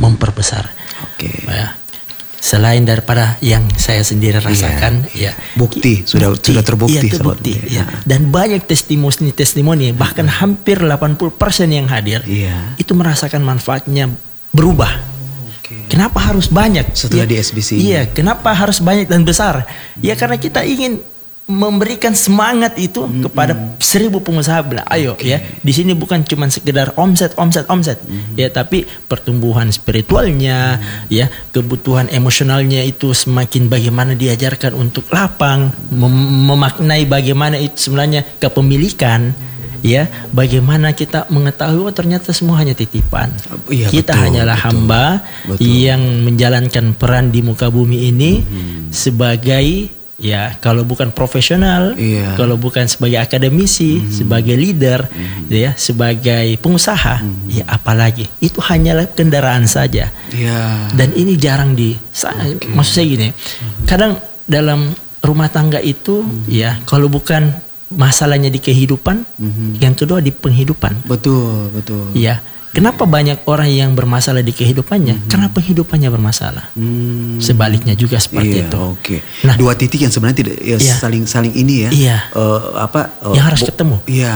memperbesar. Oke. Ya. Selain daripada yang saya sendiri rasakan, ya bukti sudah terbukti. Iya, terbukti. Ya. Dan banyak testimoni, bahkan hampir 80% yang hadir itu merasakan manfaatnya berubah. Kenapa harus banyak? Setelah di SBC ini. Iya, kenapa harus banyak dan besar? Ya karena kita ingin memberikan semangat itu kepada 1000 pengusaha. Ayo ya, di sini bukan cuma sekedar omset, ya, tapi pertumbuhan spiritualnya, ya, kebutuhan emosionalnya itu semakin bagaimana diajarkan untuk lapang, memaknai bagaimana itu sebenarnya kepemilikan. Ya, bagaimana kita mengetahui ternyata semua hanya titipan. Kita hanyalah hamba yang menjalankan peran di muka bumi ini sebagai, ya, kalau bukan profesional, kalau bukan sebagai akademisi, sebagai leader, ya, sebagai pengusaha, ya apalagi itu hanyalah kendaraan saja. Dan ini jarang maksud saya gini, kadang dalam rumah tangga itu, ya, kalau bukan masalahnya di kehidupan, yang kedua di penghidupan. Betul. Ya, kenapa banyak orang yang bermasalah di kehidupannya? Karena penghidupannya bermasalah. Sebaliknya juga seperti itu. Nah, dua titik yang sebenarnya tidak saling ini ya. Yang harus ketemu.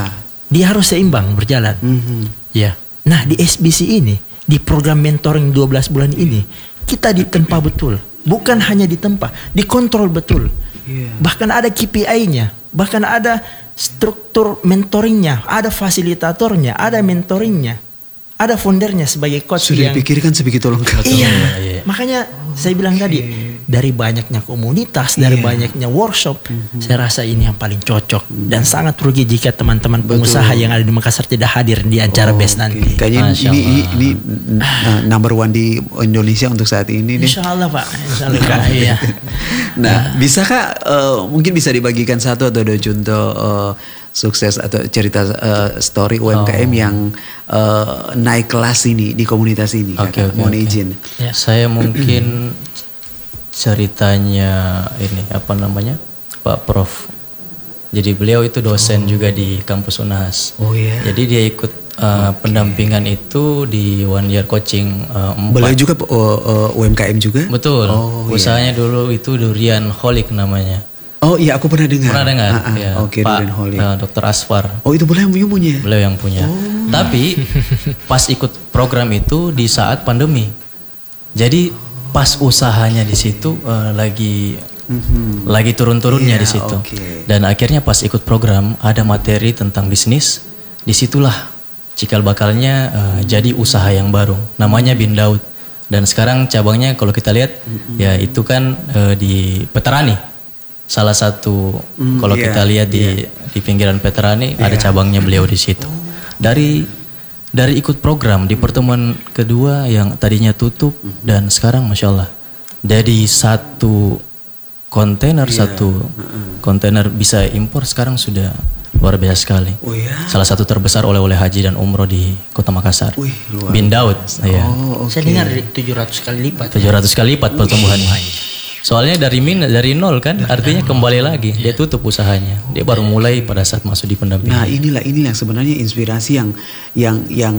Dia harus seimbang berjalan. Ya. Nah, di SBC ini, di program mentoring 12 bulan ini, kita ditempa betul. Bukan hanya ditempa, dikontrol betul. Bahkan ada KPI-nya, bahkan ada struktur mentoringnya, ada fasilitatornya, ada mentoringnya, ada foundernya sebagai coach. Sudah dipikirkan sebegitu lengkap. Iya. Makanya saya bilang tadi, dari banyaknya komunitas, dari banyaknya workshop, saya rasa ini yang paling cocok dan sangat rugi jika teman-teman pengusaha yang ada di Makassar tidak hadir di acara BES nanti. Kayaknya ini number one di Indonesia untuk saat ini. Insya Allah Pak, Insya Allah Kak. Iya. Nah, bisakah mungkin bisa dibagikan satu atau dua contoh sukses atau cerita story UMKM yang naik kelas ini di komunitas ini? Mohon izin. Ya, saya mungkin ceritanya ini Pak Prof. Jadi beliau itu dosen juga di kampus Unhas. Jadi dia ikut pendampingan itu di 1 year coaching 4. Beliau juga UMKM juga? Betul. Usahanya dulu itu Durian Holic namanya. Oh iya, aku pernah dengar. Ya, Pak Dr. Asfar. Oh, itu beliau yang punya? Beliau yang punya. Tapi pas ikut program itu di saat pandemi. Jadi pas usahanya di situ lagi turun-turunnya di situ. Dan akhirnya pas ikut program ada materi tentang bisnis. Disitulah cikal bakalnya jadi usaha yang baru. Namanya Bin Daud. Dan sekarang cabangnya kalau kita lihat ya itu kan di Peterani. Salah satu kalau kita lihat di pinggiran Peterani ada cabangnya beliau di situ. Dari ikut program di pertemuan kedua yang tadinya tutup dan sekarang Masya Allah jadi satu kontainer bisa impor sekarang sudah luar biasa sekali. Salah satu terbesar oleh-oleh haji dan umroh di Kota Makassar. Bin Daud. Saya dengar 700 kali lipat. 700 kali lipat pertumbuhannya. Soalnya dari nol kan, artinya kembali lagi. Dia tutup usahanya. Dia baru mulai pada saat masuk di pendampingan. Nah, inilah sebenarnya inspirasi yang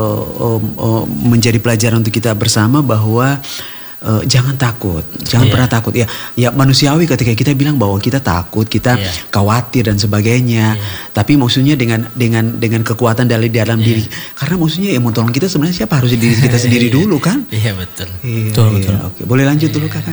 menjadi pelajaran untuk kita bersama bahwa jangan takut, jangan pernah takut. Ya manusiawi ketika kita bilang bahwa kita takut, kita khawatir dan sebagainya. Tapi maksudnya dengan kekuatan dari dalam diri. Karena maksudnya yang mau tolong kita sebenarnya siapa? Harus diri kita sendiri dulu kan? Iya betul. Betul. Oke, boleh lanjut dulu Kakak.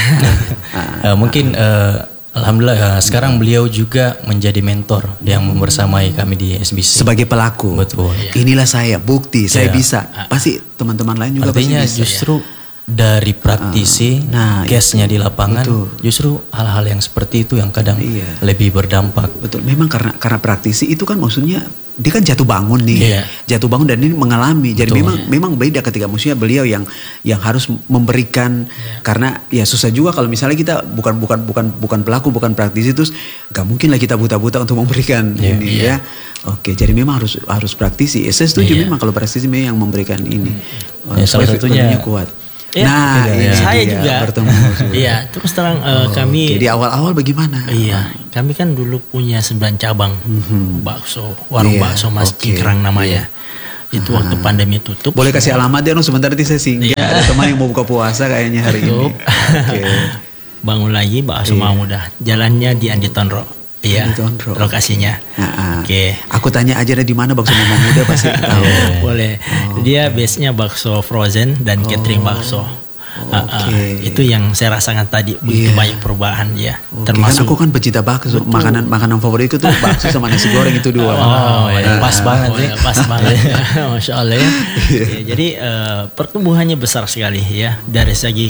Mungkin alhamdulillah sekarang beliau juga menjadi mentor yang membersamai kami di SBC. Sebagai pelaku. Betul. Inilah saya, bukti saya bisa. Pasti teman-teman lain juga artinya pasti bisa. Justru dari praktisi, case-nya di lapangan, justru hal-hal yang seperti itu yang kadang lebih berdampak. Betul, memang karena praktisi itu kan maksudnya dia kan jatuh bangun nih, jatuh bangun dan ini mengalami. Jadi memang beda ketika maksudnya beliau yang harus memberikan karena ya susah juga kalau misalnya kita bukan pelaku, bukan praktisi terus nggak mungkin lah kita buta-buta untuk memberikan ini ya. Oke, jadi memang harus praktisi. Saya setuju memang kalau praktisi memang yang memberikan ini. Salah satunya kuat. Saya juga bertemu. Iya, terus terang kami di awal-awal bagaimana? Iya, kami kan dulu punya 9 cabang bakso, warung bakso Mas Cingkrang namanya. itu waktu pandemi tutup. Boleh kasih alamat ya, sebentar nanti saya singgah. Ada teman yang mau buka puasa kayaknya hari ini. Bangun lagi bakso Mahmudah. Jalannya di Andi Tonro. Iya, lokasinya. Oke. Aku tanya aja deh di mana bakso Mama Muda pasti tahu. Boleh. Dia base-nya bakso frozen dan catering bakso. Itu yang saya rasakan tadi, begitu banyak perubahan ya. Kan Termasuk aku kan pecinta bakso, makanan favoritku tuh bakso sama nasi goreng itu dua. Pas banget sih. Pas banget. Masya Allah ya. Jadi pertumbuhannya besar sekali ya dari segi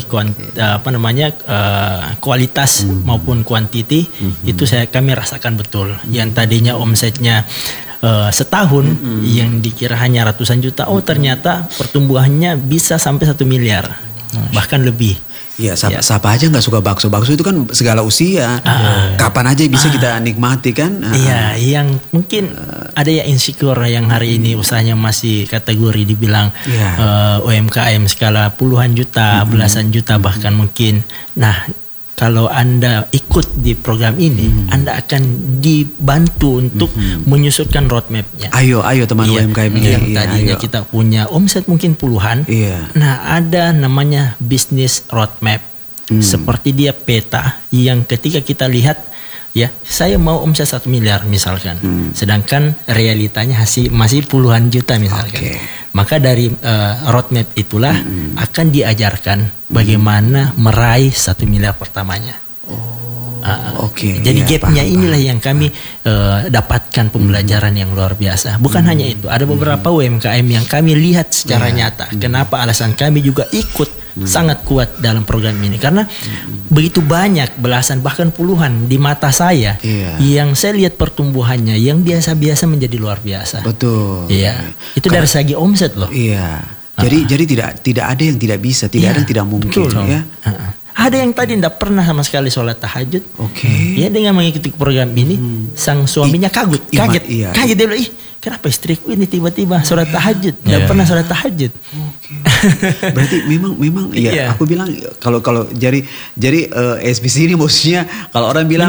kualitas maupun kuantiti itu kami rasakan betul. Yang tadinya omsetnya setahun yang dikira hanya ratusan juta, ternyata pertumbuhannya bisa sampai 1 miliar. Bahkan lebih. Iya, siapa aja nggak suka bakso? Bakso itu kan segala usia. Kapan aja bisa kita nikmati kan? Iya, yang mungkin ada ya insecure yang hari ini usahanya masih kategori dibilang UMKM skala puluhan juta, belasan juta bahkan mungkin. Nah, kalau Anda ikut di program ini, Anda akan dibantu untuk menyusunkan roadmap-nya. Ayo teman UMKM ini. Yang tadinya kita punya omset mungkin puluhan. Nah, ada namanya business roadmap. Seperti dia peta yang ketika kita lihat, ya, saya mau omset 1 miliar misalkan. Sedangkan realitanya masih puluhan juta misalkan. Maka dari roadmap itulah akan diajarkan bagaimana meraih 1 miliar pertamanya. Jadi gapnya inilah yang kami dapatkan pembelajaran yang luar biasa. Bukan hanya itu, ada beberapa UMKM yang kami lihat secara nyata. Kenapa alasan kami juga ikut sangat kuat dalam program ini, karena begitu banyak, belasan bahkan puluhan di mata saya yang saya lihat pertumbuhannya yang biasa-biasa menjadi luar biasa. Betul. Iya. Itu dari segi omset loh. Iya. Jadi tidak ada yang tidak bisa, tidak ada yang tidak mungkin. Betul. Ya. Ada yang tadi tidak pernah sama sekali sholat tahajud. Ya, dengan mengikuti program ini, sang suaminya kaget. Kaget dia bilang, kenapa istriku ini tiba-tiba sholat tahajud? Tidak pernah sholat tahajud. Berarti memang ya. Aku bilang kalau jadi SBC ini maksudnya kalau orang bilang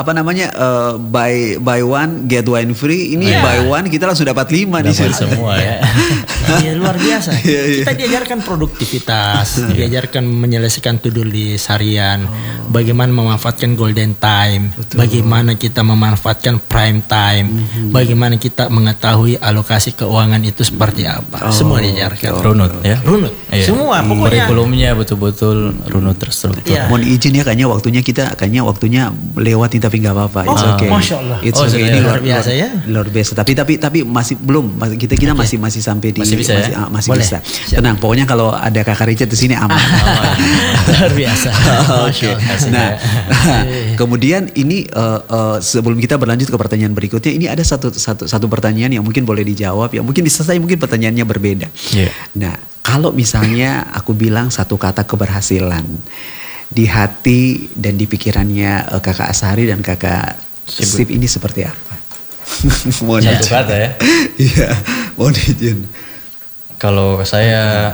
buy one get one free, ini buy one kita langsung dapat 5 di sini semua ya. Luar biasa. Kita diajarkan produktivitas, diajarkan menyelesaikan to-do list harian, bagaimana memanfaatkan golden time, bagaimana kita memanfaatkan prime time, bagaimana kita mengetahui alokasi keuangan itu seperti apa. Semua diajarkan. Runut ya. Runut. Semua pokoknya. Kurikulumnya betul-betul runut terstruktur. Mohon izin ya, kayaknya waktunya lewat tapi nggak apa-apa. It's okay. Masya Allah. It's okay. Ini luar biasa ya. Luar biasa. Tapi masih belum. Kita masih sampai di masih bisa. Tenang. Pokoknya kalau ada Kakak Richard di sini aman. Luar biasa. Nah, kemudian ini sebelum kita berlanjut ke pertanyaan berikutnya, ini ada satu pertanyaan yang mungkin boleh dijawab, ya mungkin diselesai, mungkin pertanyaannya berbeda. Nah, kalau misalnya aku bilang satu kata keberhasilan di hati dan di pikirannya Kakak Ashari dan Kakak Sip ini seperti apa? Satu kata ya? Iya, mohon izin. Kalau saya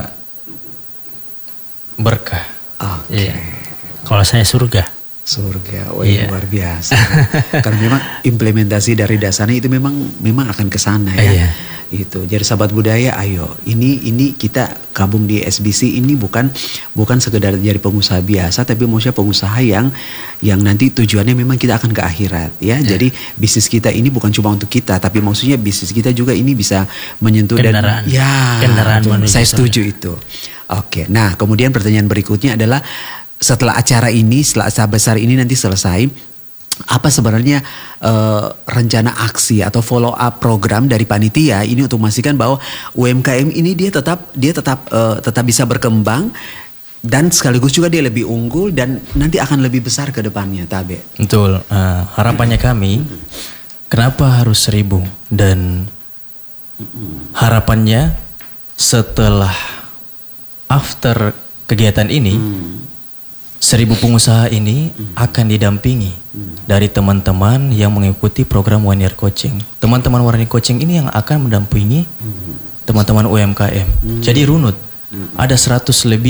berkah. Kalau saya surga. Luar biasa. Karena memang implementasi dari dasarnya itu memang akan ke sana ya. Itu. Jadi sahabat budaya, ayo ini kita gabung di SBC ini bukan sekedar jadi pengusaha biasa, tapi maksudnya pengusaha yang nanti tujuannya memang kita akan ke akhirat ya. Jadi bisnis kita ini bukan cuma untuk kita, tapi maksudnya bisnis kita juga ini bisa menyentuh kendaraan manusia. Saya setuju itu. Oke. Nah, kemudian pertanyaan berikutnya adalah setelah acara ini, setelah acara besar ini nanti selesai, apa sebenarnya rencana aksi atau follow up program dari panitia ini untuk memastikan bahwa UMKM ini dia tetap bisa berkembang dan sekaligus juga dia lebih unggul dan nanti akan lebih besar ke depannya, Tabe. Betul. Harapannya kami, kenapa harus 1000 dan harapannya setelah after kegiatan ini 1000 pengusaha ini akan didampingi dari teman-teman yang mengikuti program One Year Coaching. Teman-teman One Year Coaching ini yang akan mendampingi teman-teman UMKM. Jadi runut, ada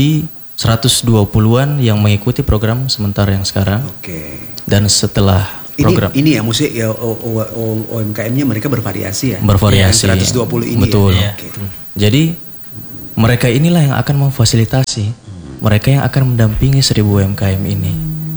120-an yang mengikuti program sementara yang sekarang. Dan setelah program. Ini ya maksudnya ya, UMKM-nya mereka bervariasi ya. Bervariasi. Yang 120 ini. Betul. Ya. Okay. Jadi mereka inilah yang akan memfasilitasi, mereka yang akan mendampingi 1000 UMKM ini.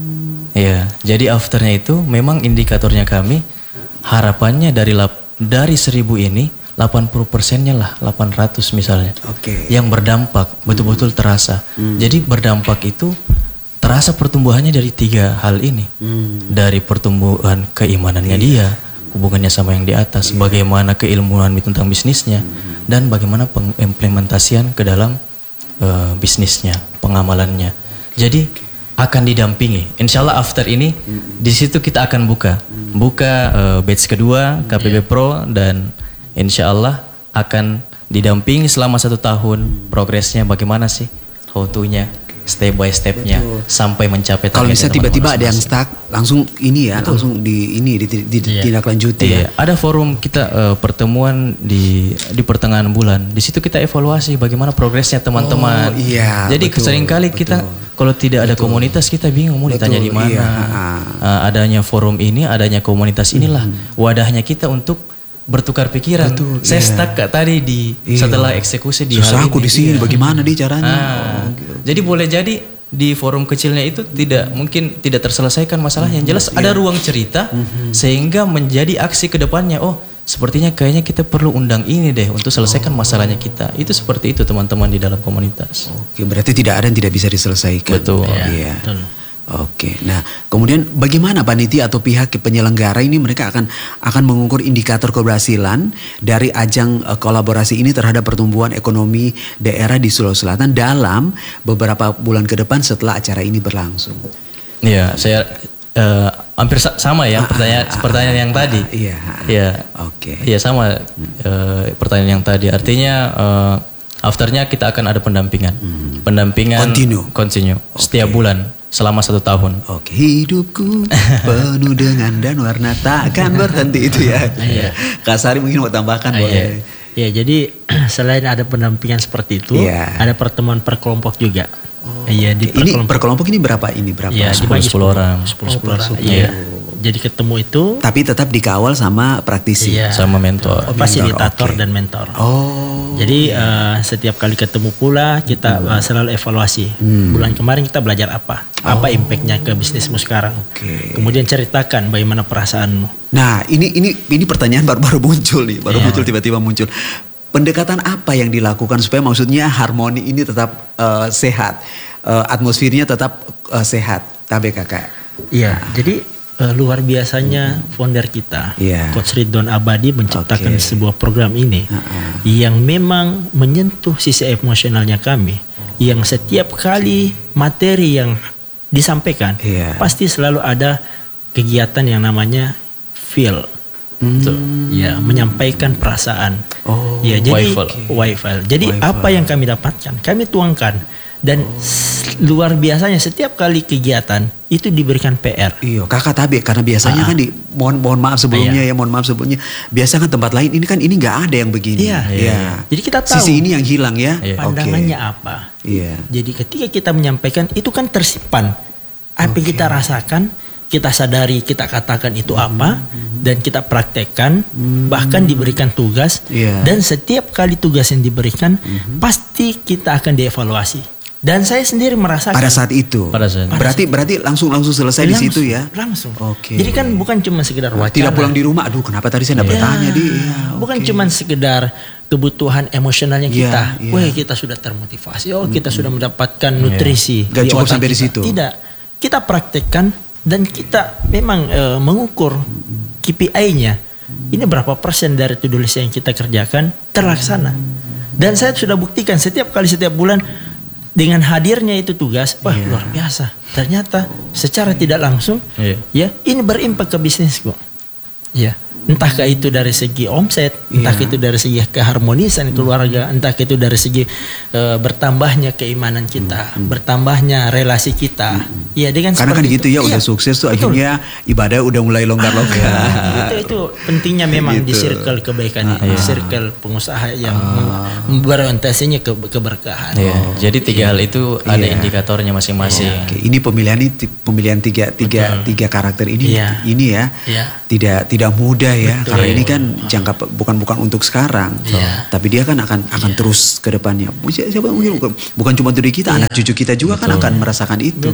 Ya, jadi afternya itu memang indikatornya kami harapannya dari 1000 ini 80%-nya lah 800 misalnya. Yang berdampak betul-betul terasa. Jadi berdampak itu terasa pertumbuhannya dari 3 hal ini. Dari pertumbuhan keimanannya dia, hubungannya sama yang di atas, bagaimana keilmuan tentang bisnisnya, dan bagaimana pengimplementasian ke dalam bisnisnya, pengamalannya. Jadi akan didampingi. Insya Allah after ini di situ kita akan buka batch kedua KPB Pro, dan insya Allah akan didampingi selama 1 tahun. Progresnya bagaimana sih, how to-nya, step by step-nya sampai mencapai target. Kalau misalnya tiba-tiba ada yang stuck, langsung ini ya, langsung ditindaklanjuti. Iya. Ada forum kita pertemuan di pertengahan bulan. Di situ kita evaluasi bagaimana progresnya teman-teman. Jadi seringkali kita kalau tidak ada komunitas kita bingung mau ditanya di mana. Adanya forum ini, adanya komunitas inilah wadahnya kita untuk bertukar pikiran. Saya stuck tadi setelah eksekusi di hal ini. Aku di sini bagaimana di caranya? Jadi boleh jadi di forum kecilnya itu mungkin tidak terselesaikan masalahnya. Yang jelas ada ruang cerita sehingga menjadi aksi ke depannya. Oh, sepertinya kayaknya kita perlu undang ini deh untuk selesaikan masalahnya kita. Itu seperti itu teman-teman di dalam komunitas. Oke, berarti tidak ada yang tidak bisa diselesaikan. Betul. Iya. Oke, nah kemudian bagaimana panitia atau pihak penyelenggara ini mereka akan mengukur indikator keberhasilan dari ajang kolaborasi ini terhadap pertumbuhan ekonomi daerah di Sulawesi Selatan dalam beberapa bulan ke depan setelah acara ini berlangsung? Iya, saya hampir sama ya pertanyaan yang tadi. Iya. Oke. Iya sama pertanyaan yang tadi. Artinya afternya kita akan ada pendampingan. Pendampingan continue setiap bulan selama 1 tahun. Oke. Hidupku penuh dengan dan warna takkan berhenti itu ya. Kak Sari mungkin mau tambahkan boleh. Ya, jadi selain ada pendampingan seperti itu, ada pertemuan per kelompok juga. Iya, per kelompok ini berapa? Ya, 10 orang. 10 orang. Iya. Jadi ketemu itu. Tapi tetap dikawal sama praktisi, sama mentor, fasilitator dan mentor. Jadi setiap kali ketemu pula kita selalu evaluasi. Bulan kemarin kita belajar apa impactnya ke bisnismu sekarang. Kemudian ceritakan bagaimana perasaanmu. Nah, ini pertanyaan baru muncul nih, muncul tiba-tiba muncul. Pendekatan apa yang dilakukan supaya maksudnya harmoni ini tetap sehat, atmosfernya tetap sehat, tabe kakak? Iya, jadi luar biasanya founder kita, Coach Ridwan Abadi menciptakan sebuah program ini yang memang menyentuh sisi emosionalnya kami, yang setiap kali materi yang disampaikan pasti selalu ada kegiatan yang namanya feel. Ya, menyampaikan perasaan. Jadi WiFi. Jadi apa yang kami dapatkan, kami tuangkan. Dan luar biasanya setiap kali kegiatan itu diberikan PR. Iya, kakak tabe karena biasanya kan mohon maaf sebelumnya biasa kan tempat lain ini nggak ada yang begini. Jadi kita tahu sisi ini yang hilang ya. Pandangannya apa. Jadi ketika kita menyampaikan itu kan tersimpan apa yang kita rasakan, kita sadari, kita katakan itu apa, dan kita praktekkan, bahkan diberikan tugas, dan setiap kali tugas yang diberikan pasti kita akan dievaluasi. Dan saya sendiri merasakan pada saat itu. Berarti langsung selesai di situ ya. Langsung. Jadi kan bukan cuma sekedar wacana. Tidak pulang di rumah. Aduh, kenapa tadi saya tidak bertanya bukan cuma sekedar kebutuhan emosionalnya kita. Wah, kita sudah termotivasi. Kita sudah mendapatkan nutrisi. Gak cukup sampai di situ. Tidak. Kita praktekkan dan kita memang mengukur KPI-nya. Ini berapa persen dari to-do list yang kita kerjakan terlaksana. Dan saya sudah buktikan setiap bulan dengan hadirnya itu tugas, luar biasa. Ternyata secara tidak langsung, ini berimpak ke bisnisku. Entahkah itu dari segi omset, entah itu dari segi keharmonisan keluarga, entah itu dari segi bertambahnya keimanan kita, bertambahnya relasi kita. Ya dengan karena kan gitu ya, udah sukses tuh akhirnya ibadah udah mulai longgar-longgar. Itu pentingnya memang di circle kebaikan ini, circle pengusaha yang berorientasinya keberkahan. Jadi 3 hal itu ada indikatornya masing-masing. Ini pemilihan tiga karakter ini ya. Tidak mudah ya. Karena ini kan bukan untuk sekarang. Tapi dia kan akan terus ke depannya. Siapa mungkin bukan cuma diri kita, anak cucu kita juga kan akan merasakan itu.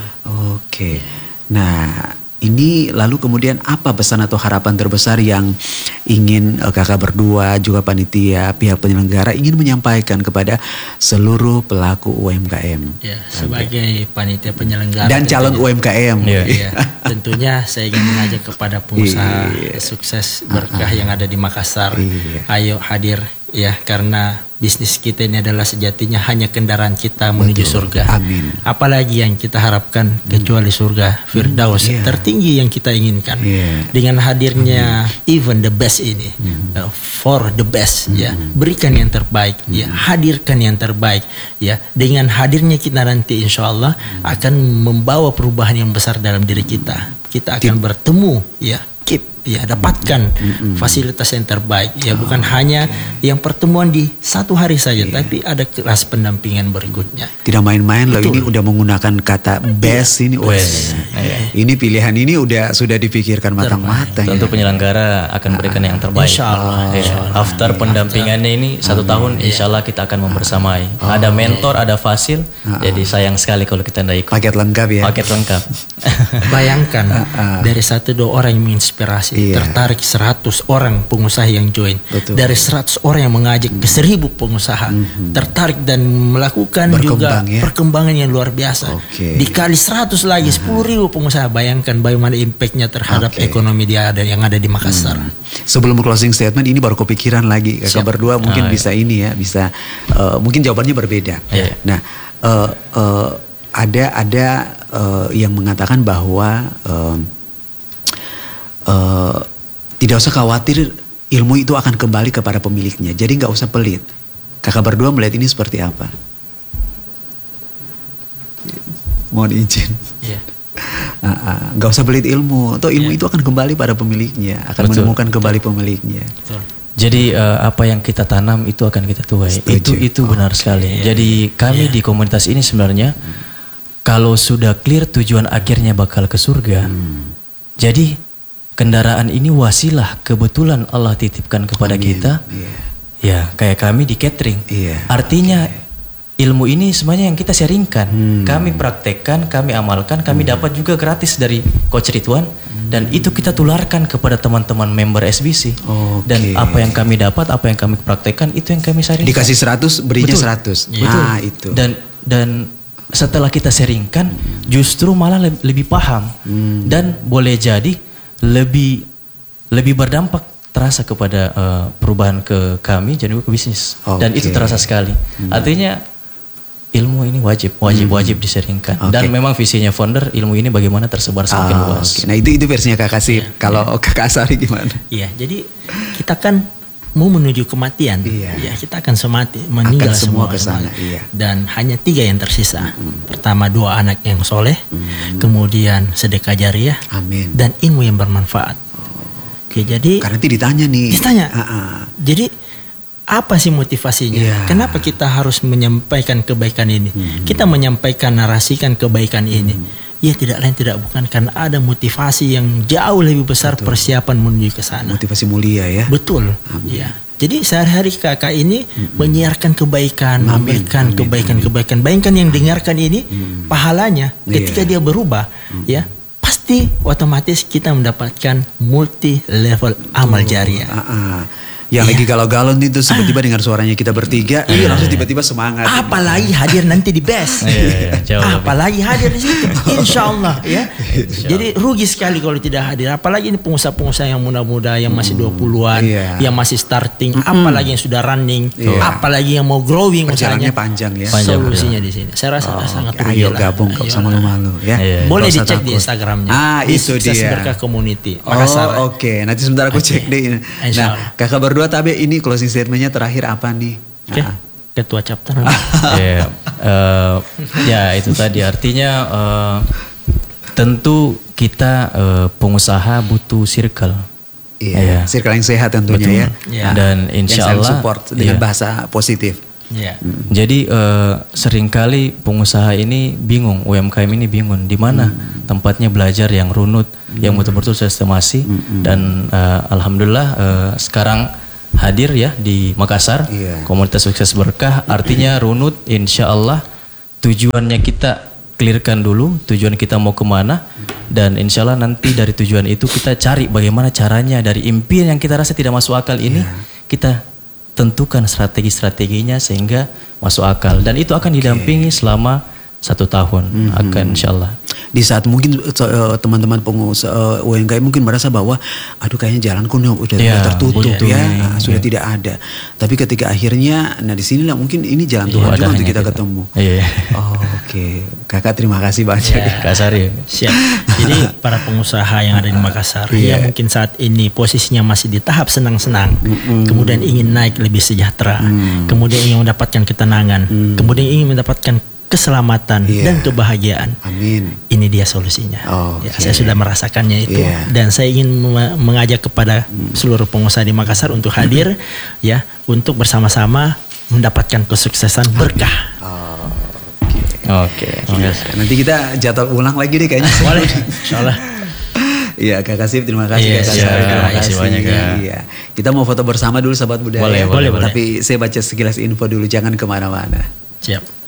Oke. Nah, ini lalu kemudian apa pesan atau harapan terbesar yang ingin kakak berdua juga panitia pihak penyelenggara ingin menyampaikan kepada seluruh pelaku UMKM? Ya, sebagai panitia penyelenggara dan calon UMKM. Tentunya saya ingin mengajak kepada pengusaha sukses berkah yang ada di Makassar. Ayo hadir ya, karena bisnis kita ini adalah sejatinya hanya kendaraan kita menuju surga. Amin. Apalagi yang kita harapkan kecuali surga Firdaus tertinggi yang kita inginkan. Dengan hadirnya even the best ini, for the best ya, berikan yang terbaik ya, hadirkan yang terbaik ya. Dengan hadirnya kita nanti insya Allah akan membawa perubahan yang besar dalam diri kita. Kita akan bertemu ya, dapatkan fasilitas yang terbaik ya, bukan hanya yang pertemuan di satu hari saja, tapi ada kelas pendampingan berikutnya. Tidak main-main loh, ini udah menggunakan kata best ini. Ini pilihan ini sudah dipikirkan matang-matang. Tentu penyelenggara akan berikan yang terbaik. Insyaallah. After pendampingannya ini 1 tahun, insyaallah kita akan membersamai. Ada mentor, ada fasil. Jadi sayang sekali kalau kita tidak ikut. Paket lengkap ya. Paket lengkap. Bayangkan dari 1-2 orang yang menginspirasi, tertarik 100 orang pengusaha yang join. Dari 100 orang yang mengajak ke 1000 pengusaha tertarik dan melakukan juga perkembangan yang luar biasa. Dikali 100 lagi 10.000 pengusaha, bayangkan bagaimana impactnya terhadap ekonomi yang ada di Makassar. Sebelum closing statement ini baru kepikiran lagi kakak berdua mungkin bisa ini ya, bisa mungkin jawabannya berbeda. Nah, ada yang mengatakan bahwa tidak usah khawatir, ilmu itu akan kembali kepada pemiliknya. Jadi nggak usah pelit. Kakak berdua melihat ini seperti apa? Mohon izin. Nggak usah pelit ilmu. Atau ilmu itu akan kembali pada pemiliknya, akan menemukan kembali pemiliknya. Jadi apa yang kita tanam itu akan kita tuai. Itu benar sekali. Jadi kami di komunitas ini sebenarnya kalau sudah clear tujuan akhirnya bakal ke surga. Jadi kendaraan ini wasilah, kebetulan Allah titipkan kepada kita. Ya, kayak kami di catering. Artinya ilmu ini semuanya yang kita sharingkan. Kami praktekkan, kami amalkan, kami dapat juga gratis dari Coach Ridwan. Dan itu kita tularkan kepada teman-teman member SBC. Dan apa yang kami dapat, apa yang kami praktekkan, itu yang kami sharingkan. Dikasih 100, berinya 100. Betul. Itu. Dan setelah kita sharingkan, justru malah lebih paham. Dan boleh jadi lebih berdampak terasa kepada perubahan ke kami dan juga ke bisnis. Dan itu terasa sekali. Artinya ilmu ini wajib diseringkan. Dan memang visinya founder, ilmu ini bagaimana tersebar semakin luas. Nah itu versinya kakak sih. Kalau kakak Asari gimana? Iya, jadi kita kan mau menuju kematian. Ya, kita akan meninggal semua ke sana. Dan hanya 3 yang tersisa. Pertama 2 anak yang soleh, kemudian sedekah jariah, dan ilmu yang bermanfaat. Oke, jadi karena nanti ditanya nih. Jadi apa sih motivasinya? Kenapa kita harus menyampaikan kebaikan ini? Kita menyampaikan, narasikan kebaikan ini. Ya tidak lain tidak bukan karena ada motivasi yang jauh lebih besar. Persiapan menuju ke sana. Motivasi mulia ya. Betul. Ya. Jadi sehari-hari kakak ini menyiarkan kebaikan, memberikan kebaikan-kebaikan. Bayangkan yang dengarkan ini pahalanya ketika dia berubah, ya pasti otomatis kita mendapatkan multi level amal jariah. Yang lagi galau-galau itu tiba-tiba dengar suaranya kita bertiga, langsung tiba-tiba semangat. Apalagi hadir nanti di best. Apalagi hadir di situ. Insya Allah ya. Jadi rugi sekali kalau tidak hadir. Apalagi ini pengusaha-pengusaha yang muda-muda, yang masih 20-an, yang masih starting, apalagi yang sudah running, apalagi yang mau growing usahanya. Panjang ya. Solusinya di sini. Saya rasa sangat rugi. Ayo gabung kok sama malu-malu ya. Boleh dicek di Instagramnya. Itu dia. Sukses Berkah Community Makassar. Oke. Nanti sebentar aku cek deh. Nah, kakak berdua tapi ini closing statementnya terakhir apa nih? Ketua chapter. Ya itu tadi artinya tentu kita pengusaha butuh circle. Iya, circle yang sehat tentunya. Betul. Ya. Dan insya Allah support dengan bahasa positif. Jadi seringkali pengusaha ini bingung, UMKM ini bingung di mana tempatnya belajar yang runut, yang betul-betul sistemasi. Dan alhamdulillah sekarang hadir ya di Makassar, komunitas sukses berkah. Artinya runut, insya Allah tujuannya kita clearkan dulu, tujuan kita mau kemana, dan insya Allah nanti dari tujuan itu kita cari bagaimana caranya dari impian yang kita rasa tidak masuk akal ini, kita tentukan strategi-strateginya sehingga masuk akal, dan itu akan didampingi selama 1 tahun akan insya Allah. Di saat mungkin teman-teman pengusaha UMKM mungkin merasa bahwa aduh kayaknya jalanku udah tertutup sudah tidak ada. Tapi ketika akhirnya, nah disinilah mungkin ini jalan Tuhan juga untuk kita ketemu. Oke. Kakak terima kasih banyak. Kak Sari. Siap. Jadi para pengusaha yang ada di Makassar yang mungkin saat ini posisinya masih di tahap senang-senang, kemudian ingin naik lebih sejahtera, kemudian ingin mendapatkan ketenangan, kemudian ingin mendapatkan keselamatan dan kebahagiaan. Amin. Ini dia solusinya. Saya sudah merasakannya itu, dan saya ingin mengajak kepada seluruh pengusaha di Makassar untuk hadir ya, untuk bersama-sama mendapatkan kesuksesan berkah. Oke. Nanti kita jadwal ulang lagi deh kayaknya. Boleh. Insyaallah. Iya, Kak Kasif, terima kasih. Terima kasih banyak. Iya. Kita mau foto bersama dulu sahabat budaya. Boleh. Tapi saya baca sekilas info dulu, jangan kemana-mana. Siap.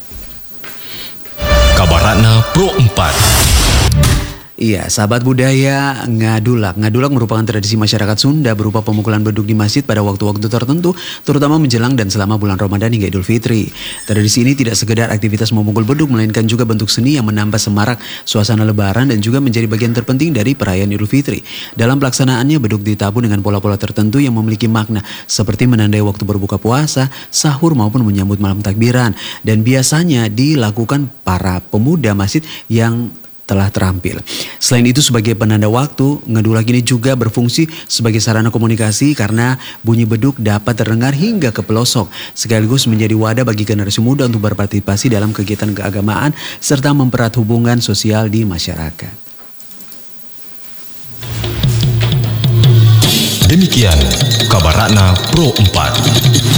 Kabaratna Pro 4. Iya, sahabat budaya, ngadulak. Ngadulak merupakan tradisi masyarakat Sunda berupa pemukulan beduk di masjid pada waktu-waktu tertentu, terutama menjelang dan selama bulan Ramadan hingga Idul Fitri. Tradisi ini tidak sekedar aktivitas memukul beduk, melainkan juga bentuk seni yang menambah semarak suasana lebaran dan juga menjadi bagian terpenting dari perayaan Idul Fitri. Dalam pelaksanaannya, beduk ditabuh dengan pola-pola tertentu yang memiliki makna, seperti menandai waktu berbuka puasa, sahur maupun menyambut malam takbiran. Dan biasanya dilakukan para pemuda masjid yang telah terampil. Selain itu sebagai penanda waktu, ngedulak ini juga berfungsi sebagai sarana komunikasi karena bunyi beduk dapat terdengar hingga ke pelosok, sekaligus menjadi wadah bagi generasi muda untuk berpartisipasi dalam kegiatan keagamaan serta mempererat hubungan sosial di masyarakat. Demikian Kabaratna Pro 4.